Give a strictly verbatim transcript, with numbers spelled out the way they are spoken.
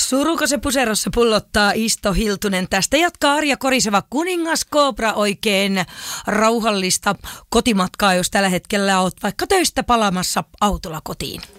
Suruko se puserossa pullottaa Isto Hiltunen. Tästä jatkaa Arja Koriseva kuningas Kobra, oikein rauhallista kotimatkaa, jos tällä hetkellä oot vaikka töistä palaamassa autolla kotiin.